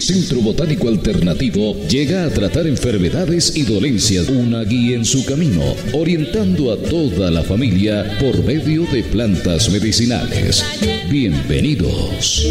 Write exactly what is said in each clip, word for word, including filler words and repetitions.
Centro Botánico Alternativo llega a tratar enfermedades y dolencias, una guía en su camino, orientando a toda la familia por medio de plantas medicinales. Bienvenidos.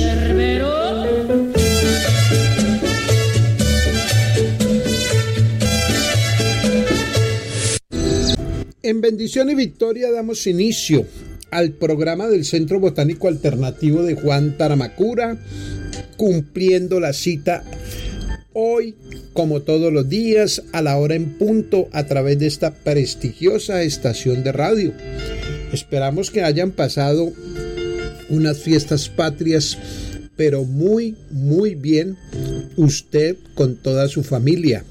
En bendición y victoria damos inicio al programa del Centro Botánico Alternativo de Juan Taramacura, cumpliendo la cita hoy, como todos los días, a la hora en punto, a través de esta prestigiosa estación de radio. Esperamos que hayan pasado unas fiestas patrias, pero muy, muy bien, usted con toda su familia.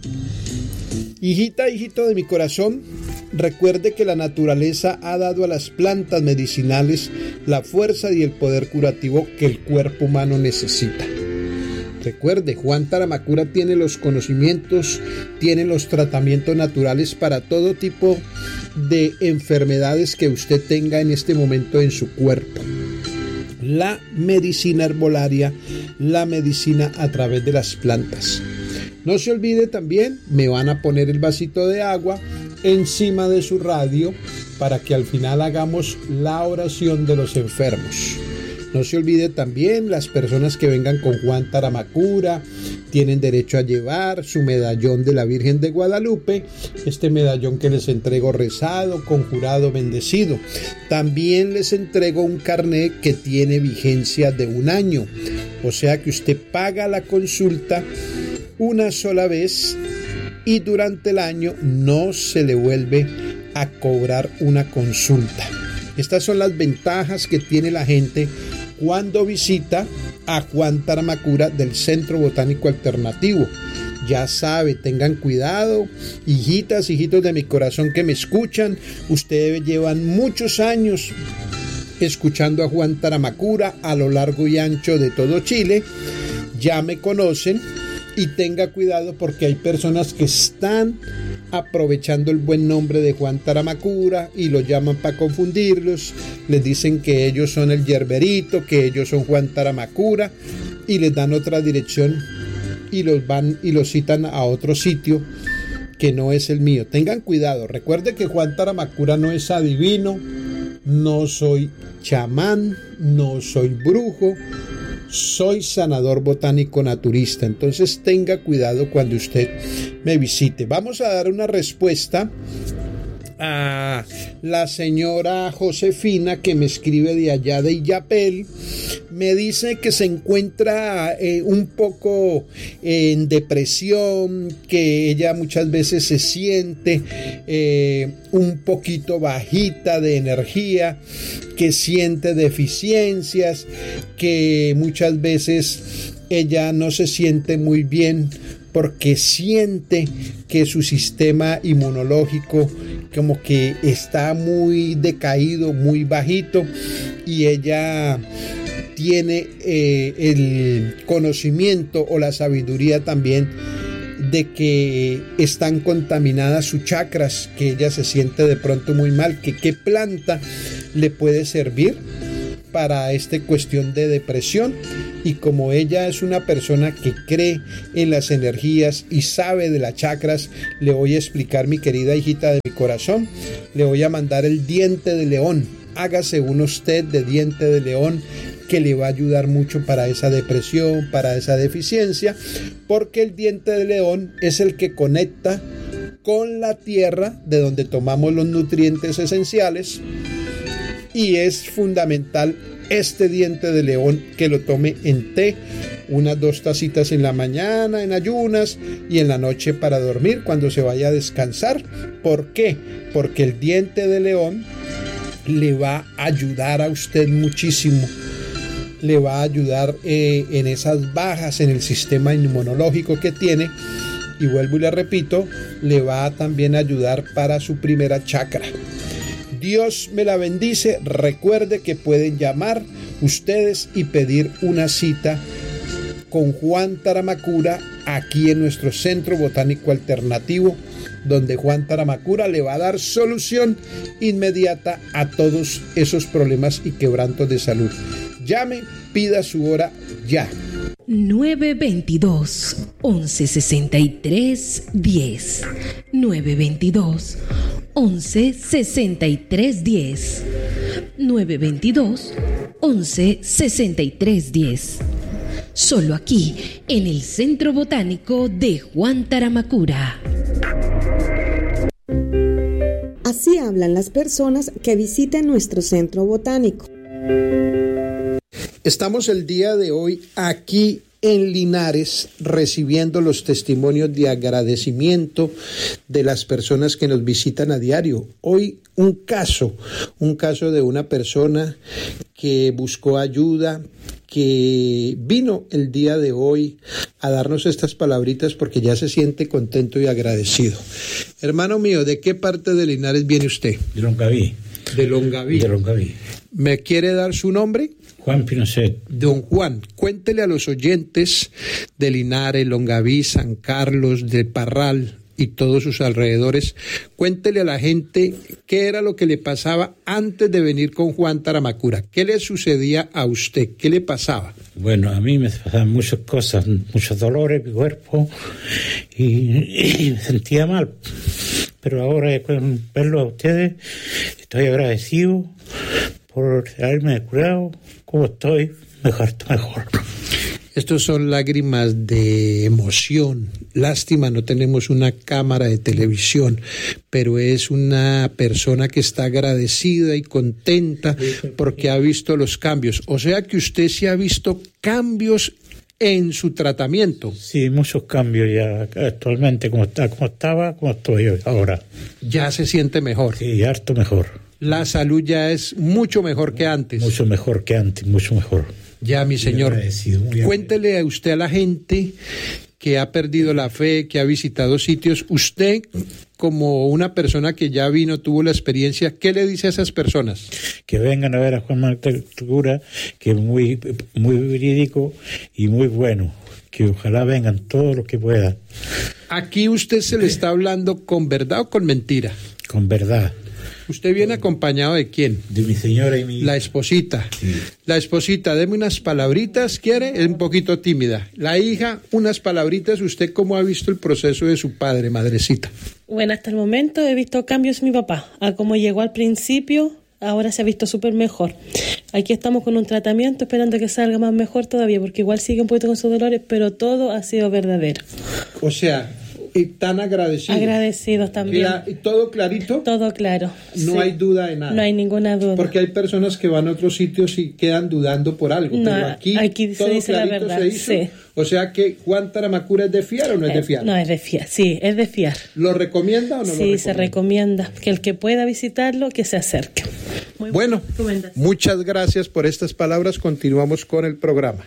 Hijita, hijito de mi corazón, recuerde que la naturaleza ha dado a las plantas medicinales la fuerza y el poder curativo que el cuerpo humano necesita. Recuerde, Juan Taramacura tiene los conocimientos, tiene los tratamientos naturales para todo tipo de enfermedades que usted tenga en este momento en su cuerpo. La medicina herbolaria, la medicina a través de las plantas. No se olvide también, me van a poner el vasito de agua encima de su radio para que al final hagamos la oración de los enfermos. No se olvide también, las personas que vengan con Juan Taramacura tienen derecho a llevar su medallón de la Virgen de Guadalupe, este medallón que les entrego rezado, conjurado, bendecido. También les entrego un carnet que tiene vigencia de un año, o sea que usted paga la consulta una sola vez y durante el año no se le vuelve a cobrar una consulta. Estas son las ventajas que tiene la gente cuando visita a Juan Taramacura del Centro Botánico Alternativo. Ya sabe, tengan cuidado, hijitas, hijitos de mi corazón que me escuchan. Ustedes llevan muchos años escuchando a Juan Taramacura a lo largo y ancho de todo Chile. Ya me conocen. Y tenga cuidado porque hay personas que están aprovechando el buen nombre de Juan Taramacura y lo llaman para confundirlos. Les dicen que ellos son el yerberito, que ellos son Juan Taramacura y les dan otra dirección y los van y los citan a otro sitio que no es el mío. Tengan cuidado. Recuerde que Juan Taramacura no es adivino, no soy chamán, no soy brujo. Soy sanador botánico naturista, entonces tenga cuidado cuando usted me visite. Vamos a dar una respuesta a la señora Josefina que me escribe de allá de Illapel. Me dice que se encuentra eh, un poco eh, en depresión, que ella muchas veces se siente eh, un poquito bajita de energía, que siente deficiencias, que muchas veces ella no se siente muy bien porque siente que su sistema inmunológico como que está muy decaído, muy bajito, y ella tiene eh, el conocimiento o la sabiduría también de que están contaminadas sus chakras, que ella se siente de pronto muy mal, que qué planta le puede servir para esta cuestión de depresión. Y como ella es una persona que cree en las energías y sabe de las chakras, le voy a explicar, mi querida hijita de mi corazón, le voy a mandar el diente de león. Hágase uno usted de diente de león, que le va a ayudar mucho para esa depresión, para esa deficiencia, porque el diente de león es el que conecta con la tierra de donde tomamos los nutrientes esenciales, y es fundamental este diente de león que lo tome en té, unas dos tacitas en la mañana en ayunas y en la noche para dormir cuando se vaya a descansar. ¿Por qué? Porque el diente de león le va a ayudar a usted muchísimo, le va a ayudar eh, en esas bajas en el sistema inmunológico que tiene, y vuelvo y le repito, le va a también ayudar para su primera chakra. Dios me la bendice. Recuerde que pueden llamar ustedes y pedir una cita con Juan Taramacura aquí en nuestro Centro Botánico Alternativo, donde Juan Taramacura le va a dar solución inmediata a todos esos problemas y quebrantos de salud. Llame, pida su hora ya. nueve veintidós, once sesenta y tres, diez. nueve veintidós, once sesenta y tres, diez. nueve veintidós, once sesenta y tres, diez. Solo aquí, en el Centro Botánico de Juan Taramacura. Así hablan las personas que visitan nuestro centro botánico. Estamos el día de hoy aquí en Linares recibiendo los testimonios de agradecimiento de las personas que nos visitan a diario. Hoy un caso, un caso de una persona que buscó ayuda, que vino el día de hoy a darnos estas palabritas porque ya se siente contento y agradecido. Hermano mío, ¿de qué parte de Linares viene usted? De Longaví. De Longaví. De Longaví. ¿Me quiere dar su nombre? Juan Pinochet. Don Juan, cuéntele a los oyentes de Linares, Longaví, San Carlos, de Parral y todos sus alrededores, cuéntele a la gente qué era lo que le pasaba antes de venir con Juan Taramacura. ¿Qué le sucedía a usted? ¿Qué le pasaba? Bueno, a mí me pasaban muchas cosas, muchos dolores en mi cuerpo y, y me sentía mal. Pero ahora, con verlo a ustedes, estoy agradecido por haberme curado. ¿Cómo estoy? Mejor, mejor. Estos son lágrimas de emoción. Lástima, no tenemos una cámara de televisión, pero es una persona que está agradecida y contenta porque ha visto los cambios. O sea que usted sí ha visto cambios en su tratamiento. Sí, muchos cambios ya actualmente, como está, como estaba, como estoy ahora. Ya se siente mejor. Sí, harto mejor. La salud ya es mucho mejor que antes. Mucho mejor que antes, mucho mejor. Ya, mi señor. Muy Cuéntele a usted a la gente que ha perdido la fe, que ha visitado sitios. Usted, como una persona que ya vino, tuvo la experiencia, ¿qué le dice a esas personas? Que vengan a ver a Juan Taramacura, que es muy, muy verídico y muy bueno. Que ojalá vengan todos los que puedan. Aquí usted se le está hablando con verdad o con mentira. Con verdad. ¿Usted viene acompañado de quién? De mi señora y mi... La esposita. Sí. La esposita, deme unas palabritas, ¿quiere? Es un poquito tímida. La hija, unas palabritas. ¿Usted cómo ha visto el proceso de su padre, madrecita? Bueno, hasta el momento he visto cambios en mi papá. A como llegó al principio, ahora se ha visto súper mejor. Aquí estamos con un tratamiento esperando que salga más mejor todavía, porque igual sigue un poquito con sus dolores, pero todo ha sido verdadero. O sea... y tan agradecidos. Agradecidos también. Cla- ¿Y todo clarito? Todo claro. No sí. hay duda de nada. No hay ninguna duda. Porque hay personas que van a otros sitios y quedan dudando por algo. No, pero aquí, aquí se todo dice la clarito verdad. se hizo. Sí. O sea que Juan Taramacura es de fiar o no es de fiar. No, es de fiar. Sí, es de fiar. ¿Lo recomienda o no sí, lo recomienda? se recomienda que el que pueda visitarlo, que se acerque. Muy bueno, muchas gracias por estas palabras. Continuamos con el programa.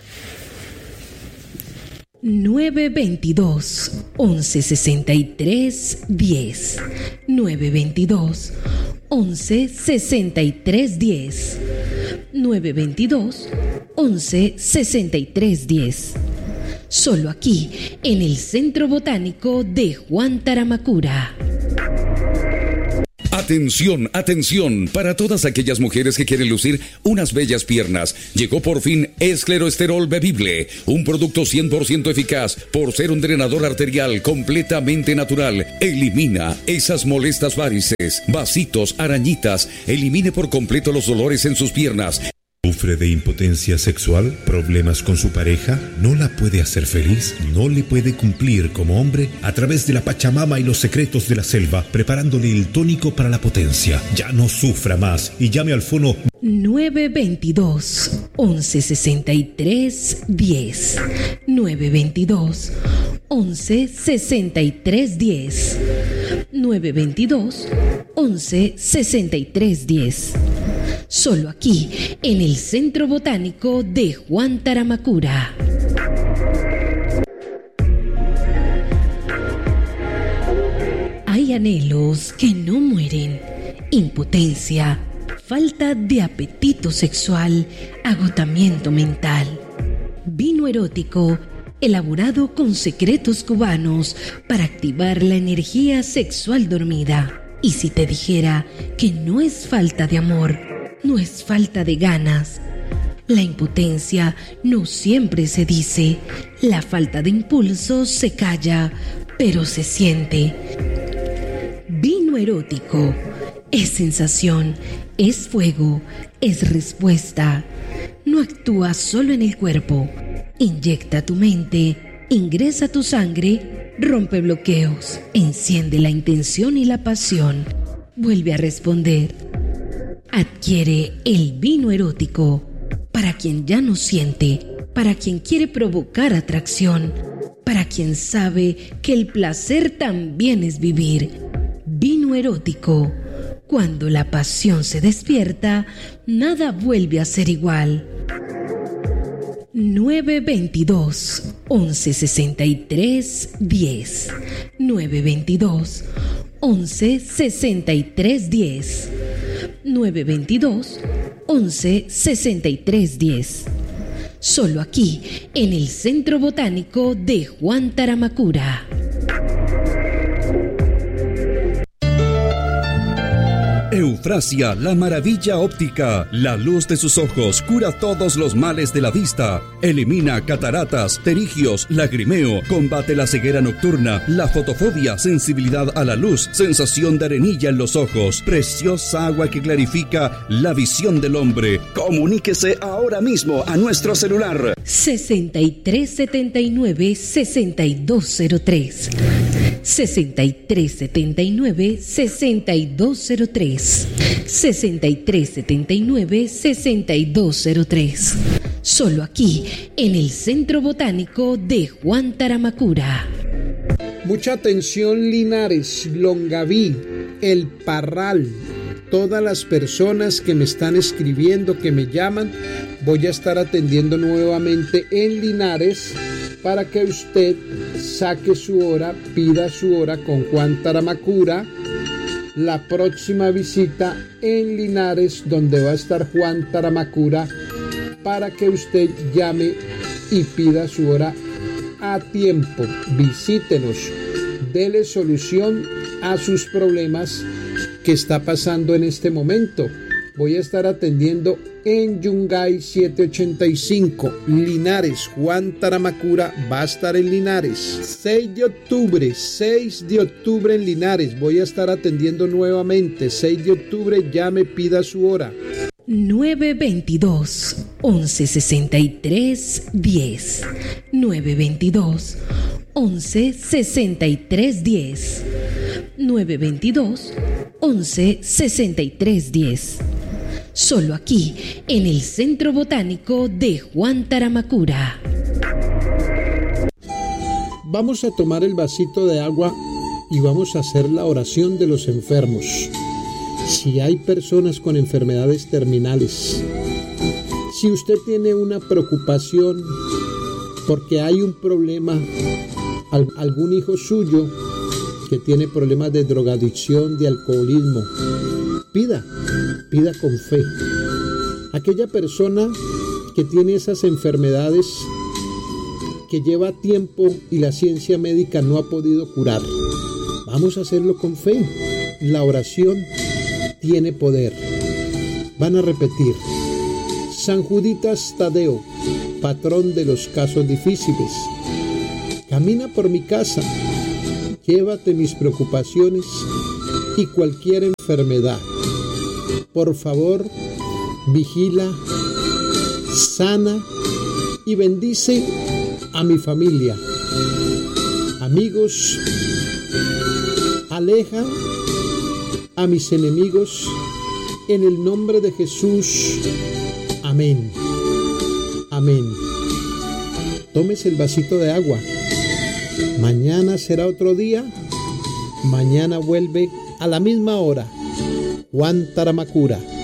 nueve veintidós, once sesenta y tres, diez. nueve veintidós, once sesenta y tres, diez. nueve veintidós, once sesenta y tres, diez. Solo aquí, en el Centro Botánico de Juan Taramacura. Atención, atención, para todas aquellas mujeres que quieren lucir unas bellas piernas. Llegó por fin Escleroesterol Bebible, un producto cien por ciento eficaz por ser un drenador arterial completamente natural. Elimina esas molestas varices, vasitos, arañitas. Elimine por completo los dolores en sus piernas. ¿Sufre de impotencia sexual? ¿Problemas con su pareja? ¿No la puede hacer feliz? ¿No le puede cumplir como hombre? A través de la Pachamama y los secretos de la selva, preparándole el tónico para la potencia. Ya no sufra más y llame al fono nueve veintidós, once sesenta y tres, diez. nueve veintidós, once sesenta y tres, diez. nueve veintidós, once sesenta y tres, diez. Solo aquí, en el Centro Botánico de Juan Taramacura. Hay anhelos que no mueren, impotencia, falta de apetito sexual, agotamiento mental. Vino erótico, elaborado con secretos cubanos para activar la energía sexual dormida. Y si te dijera que no es falta de amor, no es falta de ganas, La impotencia no siempre se dice, la falta de impulso se calla, pero se siente. Vino erótico es sensación, es fuego, es respuesta. No actúa solo en el cuerpo, inyecta tu mente, ingresa tu sangre, rompe bloqueos, enciende la intención y la pasión, vuelve a responder. Adquiere el vino erótico para quien ya no siente, para quien quiere provocar atracción, para quien sabe que el placer también es vivir. Vino erótico. Cuando la pasión se despierta, nada vuelve a ser igual. nueve veintidós, once sesenta y tres, diez. nueve veintidós, once sesenta y tres, diez. nueve veintidós, once sesenta y tres, diez. Solo aquí, en el Centro Botánico de Juan Taramacura. Eufrasia, la maravilla óptica. La luz de sus ojos cura todos los males de la vista. Elimina cataratas, pterigios, lagrimeo. Combate la ceguera nocturna, la fotofobia, sensibilidad a la luz, sensación de arenilla en los ojos. Preciosa agua que clarifica la visión del hombre. Comuníquese ahora mismo a nuestro celular. sesenta y tres setenta y nueve, sesenta y dos cero tres. sesenta y tres setenta y nueve, sesenta y dos cero tres. sesenta y tres setenta y nueve, sesenta y dos cero tres. Solo aquí, en el Centro Botánico de Juan Taramacura. Mucha atención, Linares, Longaví, El Parral. Todas las personas que me están escribiendo, que me llaman, voy a estar atendiendo nuevamente en Linares para que usted saque su hora, pida su hora con Juan Taramacura. La próxima visita en Linares, donde va a estar Juan Taramacura, para que usted llame y pida su hora a tiempo. Visítenos, dele solución a sus problemas que está pasando en este momento. Voy a estar atendiendo en Yungay setecientos ochenta y cinco, Linares. Juan Taramacura va a estar en Linares. seis de octubre, seis de octubre en Linares. Voy a estar atendiendo nuevamente. seis de octubre, llame, pida su hora. nueve veintidós, once sesenta y tres, diez. nueve veintidós, once sesenta y tres, diez. nueve veintidós, once sesenta y tres, diez. Solo aquí, en el Centro Botánico de Juan Taramacura. Vamos a tomar el vasito de agua y vamos a hacer la oración de los enfermos. Si hay personas con enfermedades terminales, si usted tiene una preocupación porque hay un problema, algún hijo suyo que tiene problemas de drogadicción, de alcoholismo, pida, pida con fe. Aquella persona que tiene esas enfermedades que lleva tiempo y la ciencia médica no ha podido curar, vamos a hacerlo con fe. La oración tiene poder. Van a repetir: San Juditas Tadeo, patrón de los casos difíciles, camina por mi casa, llévate mis preocupaciones y cualquier enfermedad. Por favor, vigila, sana y bendice a mi familia. Amigos, aleja a mis enemigos en el nombre de Jesús. Amén. Amén. Tómese el vasito de agua. Mañana será otro día. Mañana vuelve a la misma hora Juan Taramacura.